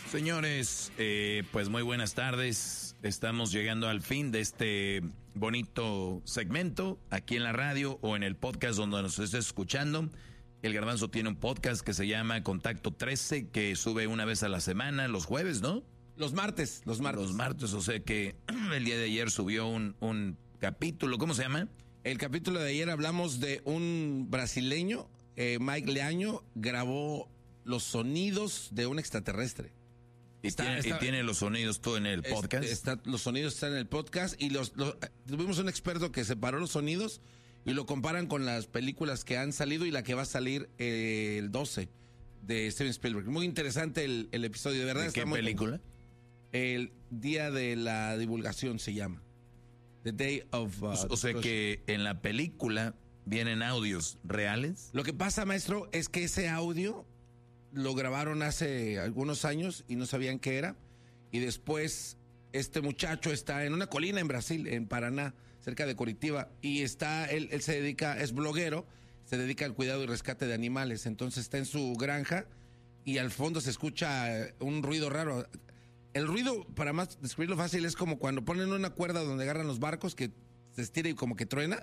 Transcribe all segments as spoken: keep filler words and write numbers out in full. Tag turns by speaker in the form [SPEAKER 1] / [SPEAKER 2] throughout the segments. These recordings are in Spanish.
[SPEAKER 1] Señores, eh, pues muy buenas tardes. Estamos llegando al fin de este bonito segmento aquí en la radio o en el podcast donde nos estés escuchando. El Garbanzo tiene un podcast que se llama Contacto trece, que sube una vez a la semana, los jueves, ¿no?
[SPEAKER 2] Los martes, los martes.
[SPEAKER 1] Los martes, o sea que el día de ayer subió un, un capítulo, ¿cómo se llama?
[SPEAKER 2] El capítulo de ayer hablamos de un brasileño, eh, Mike Leaño, grabó los sonidos de un extraterrestre.
[SPEAKER 1] Y, está, tiene, está, y tiene los sonidos todo en el podcast.
[SPEAKER 2] Está, los sonidos están en el podcast y los, los tuvimos un experto que separó los sonidos y lo comparan con las películas que han salido y la que va a salir eh, el doce de Steven Spielberg. Muy interesante el, el episodio, de verdad.
[SPEAKER 1] ¿De qué
[SPEAKER 2] está
[SPEAKER 1] película?
[SPEAKER 2] Muy, el día de la divulgación se llama. The Day of... Uh,
[SPEAKER 1] o, o sea que en la película vienen audios reales.
[SPEAKER 2] Lo que pasa, maestro, es que ese audio lo grabaron hace algunos años y no sabían qué era. Y después este muchacho está en una colina en Brasil, en Paraná, cerca de Curitiba. Y está, él, él se dedica, es bloguero, se dedica al cuidado y rescate de animales. Entonces está en su granja y al fondo se escucha un ruido raro. El ruido, para más describirlo fácil, es como cuando ponen una cuerda donde agarran los barcos que se estira y como que truena.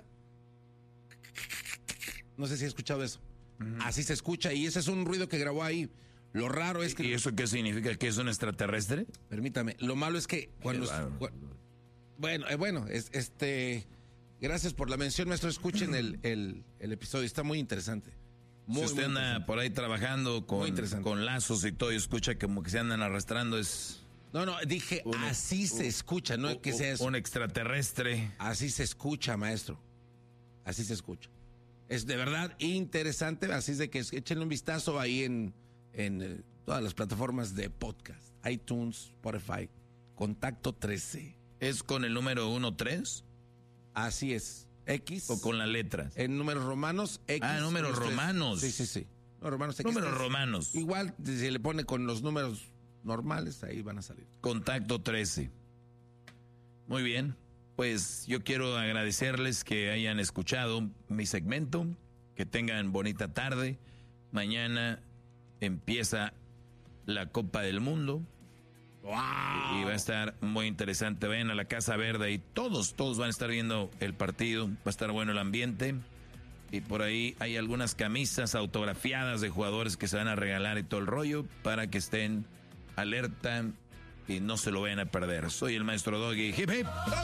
[SPEAKER 2] No sé si he escuchado eso. Uh-huh. Así se escucha y ese es un ruido que grabó ahí. Lo raro es que...
[SPEAKER 1] ¿Y eso qué significa? ¿Que es un extraterrestre?
[SPEAKER 2] Permítame. Lo malo es que cuando... Cu- bueno, eh, bueno, es, este... Gracias por la mención, maestro. Escuchen el, el, el episodio. Está muy interesante. Muy,
[SPEAKER 1] si usted anda por ahí trabajando con, con lazos y todo y escucha como que se andan arrastrando, es...
[SPEAKER 2] No, no, dije un, así un, se escucha, no
[SPEAKER 1] un,
[SPEAKER 2] es que sea eso.
[SPEAKER 1] Un extraterrestre.
[SPEAKER 2] Así se escucha, maestro. Así se escucha. Es de verdad interesante, así es de que échenle un vistazo ahí en, en eh, todas las plataformas de podcast. iTunes, Spotify, Contacto trece.
[SPEAKER 1] ¿Es con el número uno tres?
[SPEAKER 2] Así es. X.
[SPEAKER 1] ¿O con las letras?
[SPEAKER 2] En números romanos, X.
[SPEAKER 1] Ah, números romanos.
[SPEAKER 2] Sí, sí, sí. No, romanos, X,
[SPEAKER 1] números
[SPEAKER 2] X.
[SPEAKER 1] romanos.
[SPEAKER 2] Igual, si se le pone con los números normales, ahí van a salir.
[SPEAKER 1] Contacto trece. Muy bien. Pues yo quiero agradecerles que hayan escuchado mi segmento, que tengan bonita tarde. Mañana empieza la Copa del Mundo.
[SPEAKER 2] ¡Wow!
[SPEAKER 1] Y va a estar muy interesante. Vayan a la Casa Verde y todos, todos van a estar viendo el partido. Va a estar bueno el ambiente. Y por ahí hay algunas camisas autografiadas de jugadores que se van a regalar y todo el rollo para que estén alerta y no se lo vayan a perder. Soy el maestro Doggy. Hip hip.